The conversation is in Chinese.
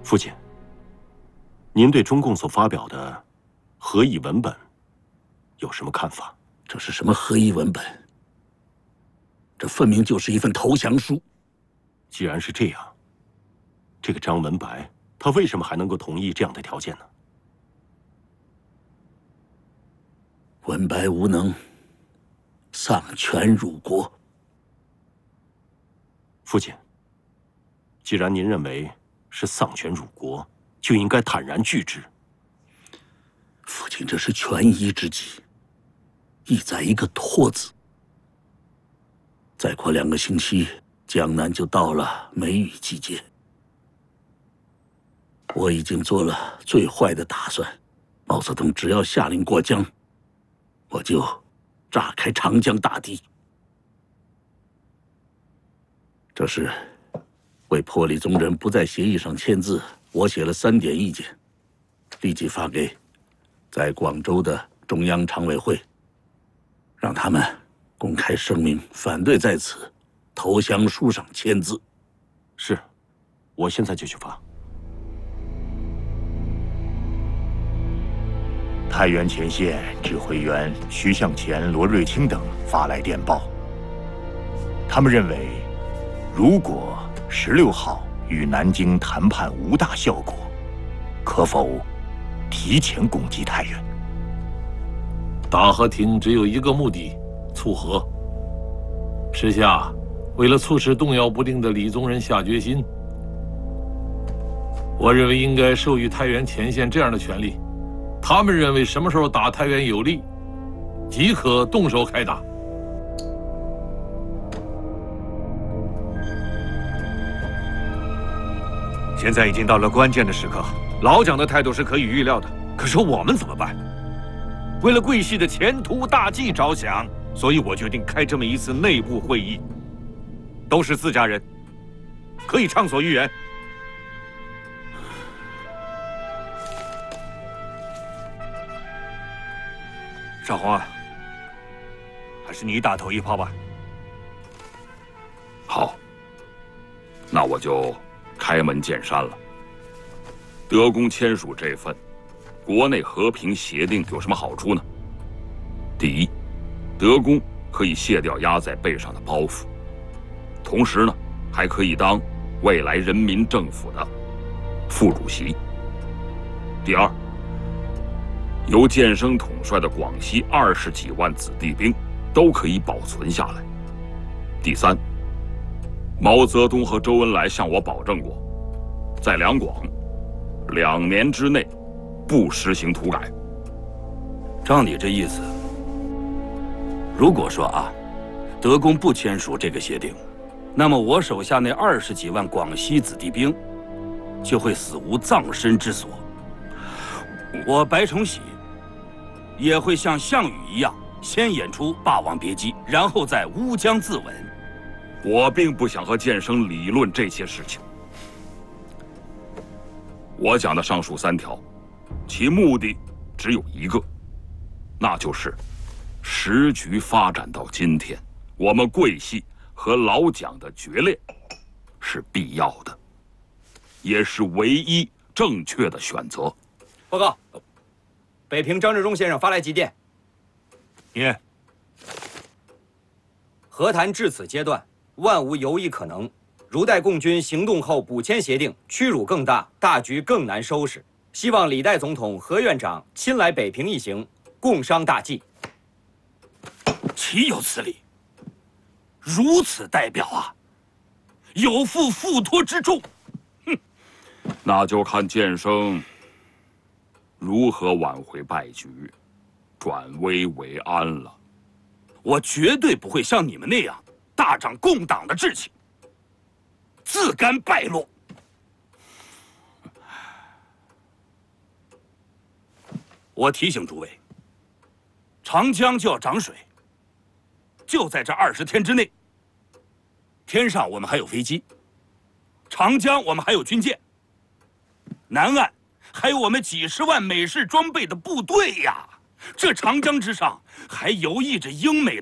父亲，您对中共所发表的合议文本有什么看法？ 这是什么合议文本？这分明就是一份投降书。 既然是这样，这个张文白他为什么还能够同意这样的条件呢？ 文白无能，丧权辱国。 父亲，既然您认为是丧权辱国，就应该坦然拒之。 父亲，这是权宜之计，意在一个拖字。再过2个星期，江南就到了梅雨季节。我已经做了最坏的打算，毛泽东只要下令过江，我就炸开长江大堤。这是为迫李宗仁不在协议上签字，我写了3点意见，立即发给在广州的中央常委会，让他们公开声明反对在此投降书上签字。 是，我现在就去发。 太原前线指挥员徐向前、罗瑞卿等发来电报，他们认为，如果16号与南京谈判无大效果，可否提前攻击太原？ 大和廷只有一个目的：促和。时下，为了促使动摇不定的李宗仁下决心，我认为应该授予太原前线这样的权利：他们认为什么时候打太原有利，即可动手开打。 现在已经到了关键的时刻，老蒋的态度是可以预料的，可是我们怎么办？为了桂系的前途大计着想，所以我决定开这么一次内部会议，都是自家人，可以畅所欲言。少红啊，还是你打头一炮吧。 好，那我就开门见山了。德公签署这份国内和平协定有什么好处呢？第一，德公可以卸掉压在背上的包袱，同时呢，还可以当未来人民政府的副主席。第二，由建生统帅的广西20几万子弟兵都可以保存下来。第三，毛泽东和周恩来向我保证过，在两广2年之内不实行土改。 照你这意思，如果说德公不签署这个协定，那么我手下那20几万广西子弟兵就会死无葬身之所。我白崇禧也会像项羽一样，先演出《霸王别姬》，然后在乌江自刎。 我并不想和建生理论这些事情。我讲的上述3条，其目的只有一个，那就是时局发展到今天，我们桂系和老蒋的决裂是必要的，也是唯一正确的选择。 报告，北平张治中先生发来急电。 念。 和谈至此阶段，万无犹豫可能。如待共军行动后补签协定，屈辱更大，大局更难收拾。希望李代总统、何院长亲来北平一行，共商大计。 岂有此理！如此代表有负付托之重。 哼，那就看建生如何挽回败局，转危为安了。 我绝对不会像你们那样大涨共党的志气，自甘败落。我提醒诸位，长江就要涨水，就在这20天之内。天上我们还有飞机，长江我们还有军舰，南岸还有我们几10万美式装备的部队呀！这长江之上还游弋着英美